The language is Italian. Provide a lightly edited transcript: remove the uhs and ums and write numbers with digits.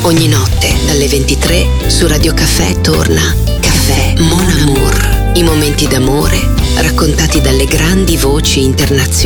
Ogni notte dalle 23 su Radio Caffè torna Caffè Mon Amour. I momenti d'amore raccontati dalle grandi voci internazionali.